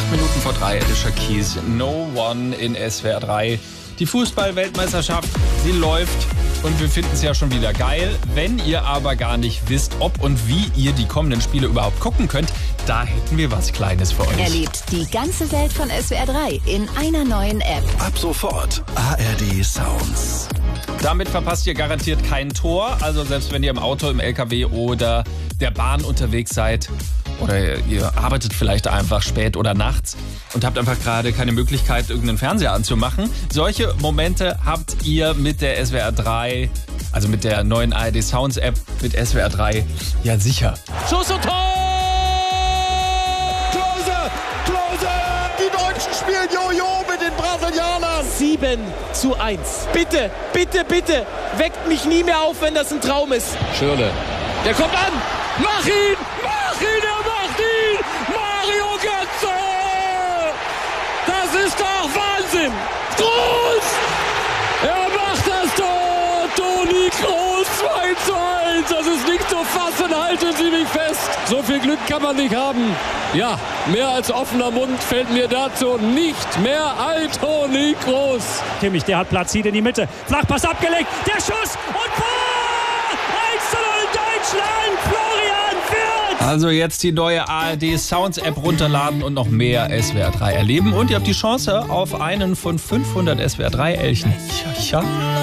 8 Minuten vor 3, Alicia Keys, No One in SWR 3. Die Fußball-Weltmeisterschaft, sie läuft und wir finden es ja schon wieder geil. Wenn ihr aber gar nicht wisst, ob und wie ihr die kommenden Spiele überhaupt gucken könnt, da hätten wir was Kleines für euch. Erlebt die ganze Welt von SWR 3 in einer neuen App. Ab sofort ARD Sounds. Damit verpasst ihr garantiert kein Tor. Also selbst wenn ihr im Auto, im LKW oder der Bahn unterwegs seid oder ihr arbeitet vielleicht einfach spät oder nachts und habt einfach gerade keine Möglichkeit, irgendeinen Fernseher anzumachen. Solche Momente habt ihr mit der SWR 3, also mit der neuen ARD Sounds App mit SWR 3 ja sicher. Schuss und Tor! Klose! Die Deutschen spielen Jojo mit den Brasilianern. 7:1. Bitte, bitte, bitte, weckt mich nie mehr auf, wenn das ein Traum ist. Schürrle, der kommt an! Mach ihn! Mach ihn! Er macht ihn! Mario Götze! Das ist doch Wahnsinn! Groß! Er macht das Tor! Toni Kroos 2:1! Das ist nicht zu fassen, halten Sie mich fest! So viel Glück kann man nicht haben. Ja, mehr als offener Mund fällt mir dazu nicht mehr ein. Toni Kroos. Kimmich, der hat Platz, zieht in die Mitte. Flachpass abgelegt, der Schuss und Tor! 1:0 Deutschland, Florian Wirtz! Also jetzt die neue ARD Sounds App runterladen und noch mehr SWR 3 erleben. Und ihr habt die Chance auf einen von 500 SWR 3 Elchen. Ja.